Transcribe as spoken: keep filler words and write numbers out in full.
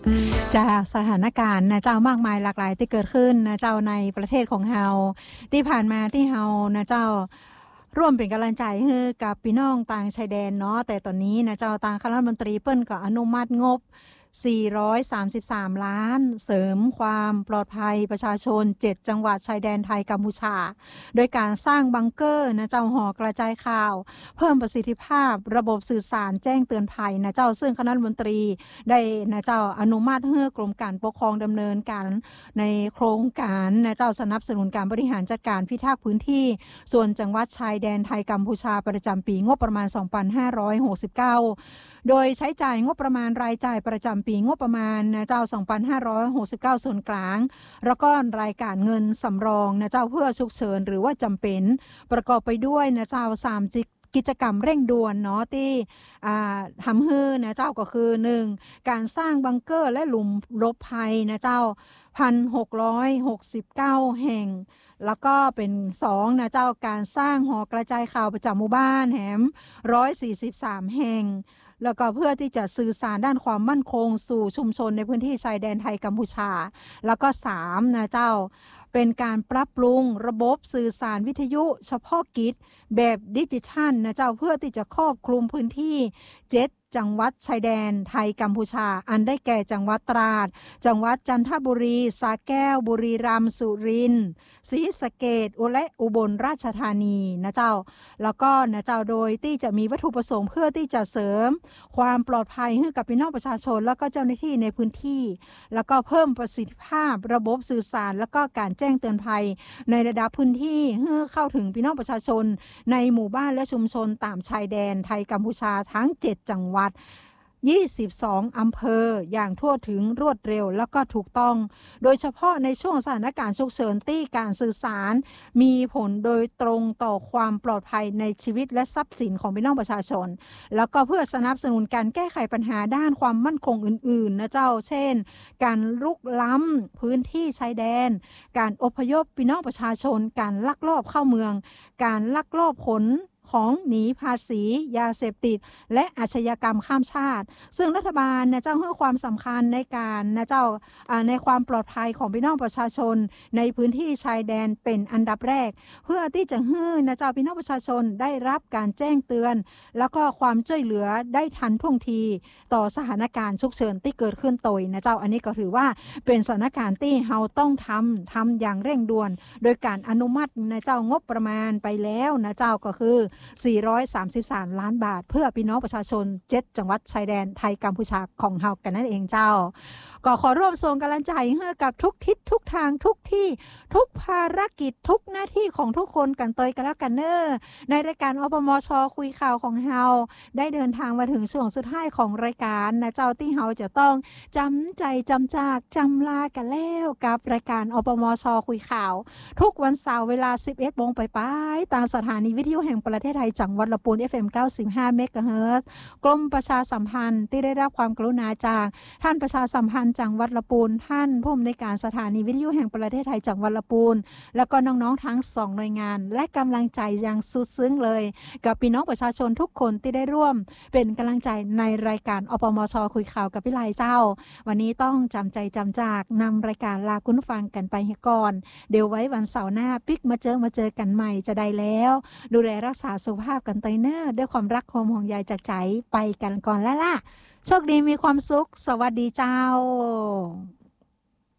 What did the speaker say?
จากสถานการณ์นะเจ้ามากมายหลากหลายที่เกิดขึ้นนะเจ้าในประเทศของเฮาที่ผ่านมาที่เฮานะเจ้าร่วมเป็นกำลังใจให้กับพี่น้องต่างชายแดนเนาะแต่ตอนนี้นะเจ้าต่างคณะรัฐมนตรีเปิ้นก็อนุมัติงบสี่ร้อยสามสิบสามล้านเสริมความปลอดภัยประชาชนเจ็ดจังหวัดชายแดนไทยกัมพูชาโดยการสร้างบังเกอร์นะเจ้าหอกระจายข่าวเพิ่มประสิทธิภาพระบบสื่อสารแจ้งเตือนภัยนะเจ้าซึ่งคณะรัฐมนตรีได้นะเจ้าอนุมัติให้กรมการปกครองดำเนินการในโครงการนะเจ้าสนับสนุนการบริหารจัดการพิทักษ์พื้นที่ส่วนจังหวัดชายแดนไทยกัมพูชาประจำปีงบประมาณสองพันห้าร้อยหกสิบเก้าโดยใช้จ่ายงบประมาณรายจ่ายประจำปีงบประมาณนะเจ้าสองพันห้าร้อยหกสิบเก้าส่วนกลางแล้วก็รายการเงินสำรองนะเจ้าเพื่อฉุกเฉินหรือว่าจำเป็นประกอบไปด้วยนะเจ้าสามจิกกิจกรรมเร่งด่วนเนาะที่ทำให้นะเจ้าก็คือหนึ่งการสร้างบังเกอร์และหลุมหลบภัยนะเจ้า หนึ่งพันหกร้อยหกสิบเก้า แห่งแล้วก็เป็นสองนะเจ้าการสร้างหอกระจายข่าวประจำหมู่บ้านแหมหนึ่งร้อยสี่สิบสามแห่งแล้วก็เพื่อที่จะสื่อสารด้านความมั่นคงสู่ชุมชนในพื้นที่ชายแดนไทยกัมพูชาแล้วก็สามนะเจ้าเป็นการปรับปรุงระบบสื่อสารวิทยุเฉพาะกิจแบบดิจิทัลนะเจ้าเพื่อที่จะครอบคลุมพื้นที่เจ็ดจังหวัดชายแดนไทยกัมพูชาอันได้แก่จังหวัดตราดจังหวัดจันทบุรีสระแก้วบุรีรัมย์สุรินทร์ศรีสะเกษและอุบลราชธานีนะเจ้าแล้วก็นะเจ้าโดยที่จะมีวัตถุประสงค์เพื่อที่จะเสริมความปลอดภัยให้กับพี่น้องประชาชนแล้วก็เจ้าหน้าที่ในพื้นที่แล้วก็เพิ่มประสิทธิภาพระบบสื่อสารแล้วก็การแจ้งเตือนภัยในระดับพื้นที่ให้เข้าถึงพี่น้องประชาชนในหมู่บ้านและชุมชนตามชายแดนไทยกัมพูชาทั้งเจ็ดจังหวัดยี่สิบสองอำเภออย่างทั่วถึงรวดเร็วแล้วก็ถูกต้องโดยเฉพาะในช่วงสถานการณ์ฉุกเฉินที่การสื่อสารมีผลโดยตรงต่อความปลอดภัยในชีวิตและทรัพย์สินของพี่น้องประชาชนแล้วก็เพื่อสนับสนุนการแก้ไขปัญหาด้านความมั่นคงอื่นๆนะเจ้าเช่นการลุกล้ำพื้นที่ชายแดนการอพยพพี่น้องประชาชนการลักลอบเข้าเมืองการลักลอบขนของหนีภาษียาเสพติดและอาชญากรรมข้ามชาติซึ่งรัฐบาลนะเจ้าให้ความสำคัญในการนะเจ้าในความปลอดภัยของพี่น้องประชาชนในพื้นที่ชายแดนเป็นอันดับแรกเพื่อที่จะให้นะเจ้าพี่น้องประชาชนได้รับการแจ้งเตือนแล้วก็ความช่วยเหลือได้ทันท่วงทีต่อสถานการณ์ฉุกเฉินที่เกิดขึ้นโดยนะเจ้าอันนี้ก็ถือว่าเป็นสถานการณ์ที่เราต้องทำทำอย่างเร่งด่วนโดยการอนุมัตินะเจ้างบประมาณไปแล้วนะเจ้าก็คือสี่ร้อยสามสิบสามล้านบาทเพื่อพี่น้องประชาชนเจ็ดจังหวัดชายแดนไทยกัมพูชาของเฮากันนั่นเองเจ้าก็ขอร่วมส่งกำลังใจให้กับทุกทิศทุกทางทุกที่ทุกภารกิจทุกหน้าที่ของทุกคนกันเตยกันแล้วกันเนอในรายการอปมช.คุยข่าวของเฮาได้เดินทางมาถึงช่วงสุดท้ายของรายการนะเจ้าที่เฮาจะต้องจำใจจำจากจำลากันแล้วกับรายการอปมช.คุยข่าวทุกวันเสาร์เวลา สิบเอ็ดโมงไปไปตามสถานีวิทยุแห่งประเทศไทยจังหวัดลำพูน เอฟ เอ็ม เก้าสิบห้า เมกะเฮิรตซ์ กรมประชาสัมพันธ์ที่ได้รับความกรุณาจากท่านประชาสัมพันธ์จังหวัดลำพูนท่านผู้อำนวยการสถานีวิทยุแห่งประเทศไทยจังหวัดลำพูนแล้วก็น้องๆทั้งสองหน่วยงานและกำลังใจอย่างสุดซึ้งเลยกับพี่น้องประชาชนทุกคนที่ได้ร่วมเป็นกำลังใจในรายการอปมช.คุยข่าวกับพี่ไลเจ้าวันนี้ต้องจำใจจำจากนำรายการลาคุณฟังกันไปให้ก่อนเดี๋ยวไว้วันเสาร์หน้าปิ๊กมาเจอมาเจอกันใหม่จะได้แล้วดูแลรักษาสุขภาพกันไตเนอร์ด้วยความรักความห่วงใยจากใจไปกันก่อนแล้วล่ะโชคดีมีความสุขสวัสดีเจ้า